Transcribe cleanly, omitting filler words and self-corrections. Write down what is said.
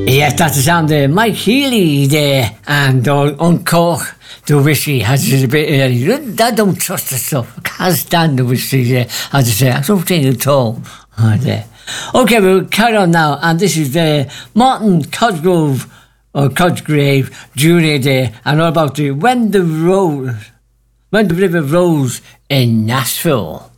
Yes, that is on the Mike Healy there and on Cork. The whiskey has a bit. I don't trust the stuff. I can't stand the whiskey there. As I say, I don't think at all. Okay, we'll carry on now. And this is Martin Cosgrove Jr. there, and all about when the river rose in Nashville.